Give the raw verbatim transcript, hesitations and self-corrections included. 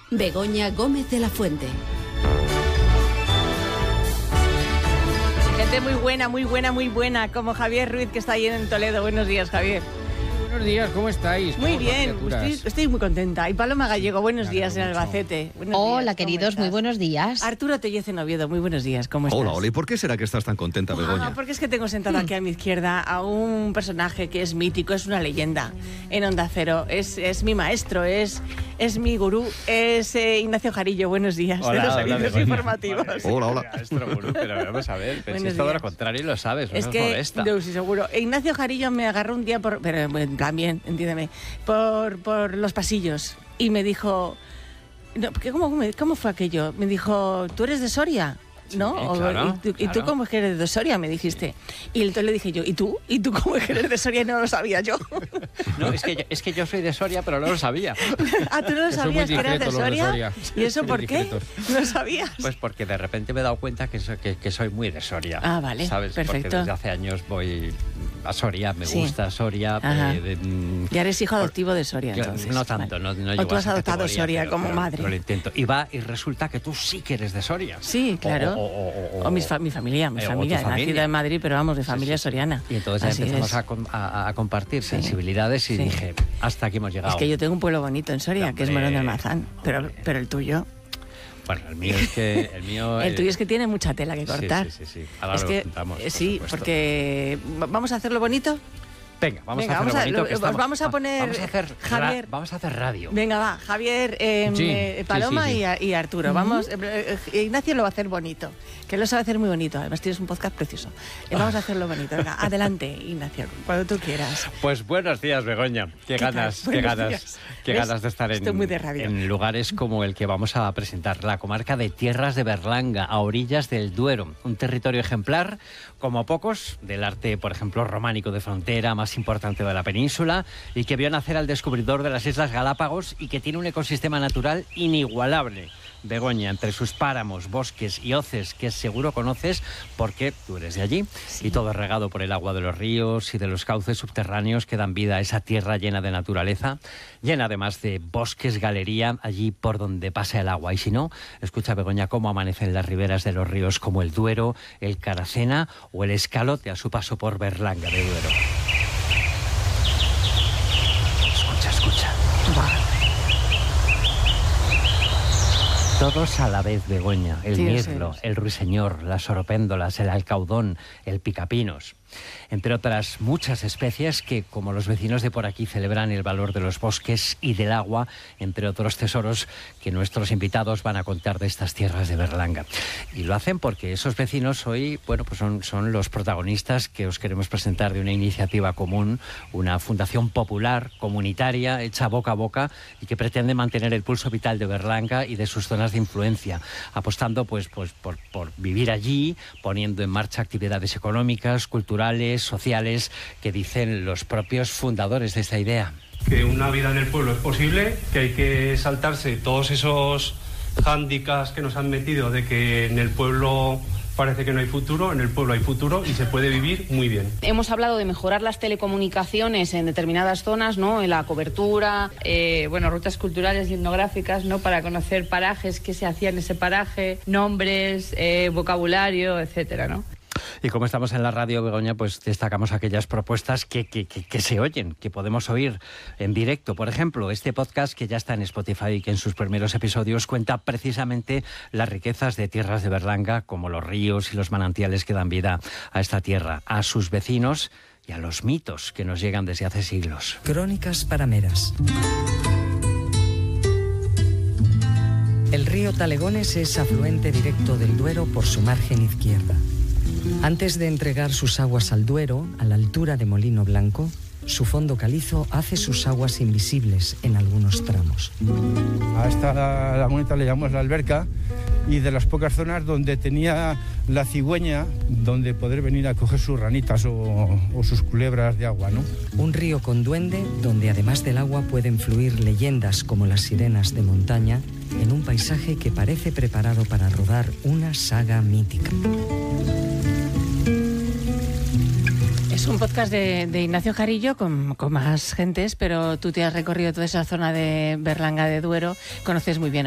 Begoña Gómez de la Fuente. Gente muy buena, muy buena, muy buena, como Javier Ruiz, que está ahí en Toledo. Buenos días, Javier. Buenos días, ¿cómo estáis? Muy bien, estoy, estoy muy contenta. Y Paloma Gallego, buenos Me días en alegro mucho. Albacete. Buenos Hola, días, queridos, ¿cómo muy estás? buenos días. Arturo Tellez en Oviedo, muy buenos días, ¿cómo estás? Hola, hola, ¿y por qué será que estás tan contenta, Begoña? Ah, porque es que tengo sentado aquí a mi izquierda a un personaje que es mítico, es una leyenda en Onda Cero, es, es mi maestro, es, es mi gurú, es eh, Ignacio Jarillo. Buenos días, Hola, de los hola, servicios Begoña. informativos. Vale, Hola, hola. Maestro gurú, pero vamos a ver, Buenos pensáis todo lo días. contrario y lo sabes, no Es nos que, molesta. yo sí, seguro. Ignacio Jarillo me agarró un día, por, pero en plan bien, entiéndeme, por, por los pasillos y me dijo, no, porque ¿cómo, ¿cómo fue aquello? Me dijo, ¿tú eres de Soria? ¿No? Sí, O- claro, ¿Y, tú, ¿Y tú claro. cómo es que eres de Soria? Me dijiste. Y entonces le dije yo, ¿y tú? ¿Y tú cómo es que eres de Soria? Y no lo sabía yo. No, es que, yo, es que yo soy de Soria, pero no lo sabía. Ah, ¿tú no lo Que son muy sabías que eras de discretos los de Soria? Soria. ¿Y eso Muy por qué? discretos. ¿No sabías? Pues porque de repente me he dado cuenta que soy, que, que soy muy de Soria. Ah, vale, ¿sabes? perfecto. Porque desde hace años voy a Soria, me Sí. gusta Soria. Ajá. eh, de, mm, Ya eres hijo por- adoptivo de Soria, Claro, entonces. no tanto, Vale. no, no O llego tú a has esa adoptado categoría, Soria pero- como pero- madre. pero lo intento. Y va, y resulta que tú sí que eres de Soria. Sí, claro. O, o- o- O mis fa- mi familia, mi eh, o tu familia, familia. nacida en Madrid, pero vamos, de Sí, familia sí, sí. soriana. Y entonces ya Así empezamos es. a, com- a- a compartir Sí. sensibilidades y Sí. dije, hasta aquí hemos llegado. Es que yo tengo un pueblo bonito en Soria, que es Hombre, Morón del Mazán, pero, hombre. pero el tuyo, Bueno, el mío es que... El, mío, el eh, tuyo es que tiene mucha tela que sí, cortar. Sí, sí, sí. Ahora Es lo que, juntamos, eh, por sí, supuesto. porque vamos a hacerlo bonito. Venga, vamos Venga, a vamos hacerlo a- bonito. lo- que os estamos- vamos a va- poner, Vamos a hacer, ra- Javier. vamos a hacer radio. Venga, va, Javier, eh, Sí, eh, sí, Paloma sí, sí. Y, a- y Arturo. Vamos, eh, eh, Ignacio lo va a hacer bonito, que lo sabe hacer muy bonito. Además tienes un podcast precioso. Eh, vamos a hacerlo bonito. Venga, adelante, Ignacio, cuando tú quieras. Pues buenos días, Begoña. Qué, ¿Qué tal? ganas, qué Buenos ganas, días. qué ¿Ves? ganas de estar en, Estoy muy de radio. en lugares como el que vamos a presentar, la comarca de Tierras de Berlanga, a orillas del Duero, un territorio ejemplar, como pocos, del arte, por ejemplo, románico de frontera más importante de la península y que vio nacer al descubridor de las Islas Galápagos y que tiene un ecosistema natural inigualable. Begoña, entre sus páramos, bosques y hoces que seguro conoces porque tú eres de allí, Sí. y todo regado por el agua de los ríos y de los cauces subterráneos que dan vida a esa tierra llena de naturaleza, llena además de bosques, galería, allí por donde pasa el agua. Y si no, escucha, Begoña, cómo amanecen las riberas de los ríos como el Duero, el Caracena o el Escalote a su paso por Berlanga de Duero. Escucha, escucha. Todos a la vez, Begoña. El Sí, mirlo, sí. el ruiseñor, las oropéndolas, el alcaudón, el picapinos. Entre otras muchas especies que, como los vecinos de por aquí, celebran el valor de los bosques y del agua, entre otros tesoros que nuestros invitados van a contar de estas tierras de Berlanga. Y lo hacen porque esos vecinos hoy, bueno, pues son, son los protagonistas que os queremos presentar de una iniciativa común, una fundación popular, comunitaria, hecha boca a boca y que pretende mantener el pulso vital de Berlanga y de sus zonas de influencia, apostando pues, pues por, por vivir allí, poniendo en marcha actividades económicas, culturales, sociales, que dicen los propios fundadores de esta idea. Que una vida en el pueblo es posible, que hay que saltarse todos esos hándicaps que nos han metido de que en el pueblo parece que no hay futuro, en el pueblo hay futuro y se puede vivir muy bien. Hemos hablado de mejorar las telecomunicaciones en determinadas zonas, ¿no? En la cobertura, eh, bueno, rutas culturales y etnográficas, ¿no? Para conocer parajes, qué se hacía en ese paraje, nombres, eh, vocabulario, etcétera, ¿no? Y como estamos en la radio, Begoña, pues destacamos aquellas propuestas que, que, que, que se oyen, que podemos oír en directo. Por ejemplo, este podcast que ya está en Spotify y que en sus primeros episodios cuenta precisamente las riquezas de tierras de Berlanga, como los ríos y los manantiales que dan vida a esta tierra, a sus vecinos y a los mitos que nos llegan desde hace siglos. Crónicas parameras. El río Talegones es afluente directo del Duero por su margen izquierda. Antes de entregar sus aguas al Duero, a la altura de Molino Blanco, su fondo calizo hace sus aguas invisibles en algunos tramos. A esta laguneta le llamamos la alberca y de las pocas zonas donde tenía la cigüeña donde poder venir a coger sus ranitas o, o sus culebras de agua, ¿no? Un río con duende donde además del agua pueden fluir leyendas como las sirenas de montaña en un paisaje que parece preparado para rodar una saga mítica. Es un podcast de, de Ignacio Jarillo con, con más gentes, pero tú te has recorrido toda esa zona de Berlanga de Duero, conoces muy bien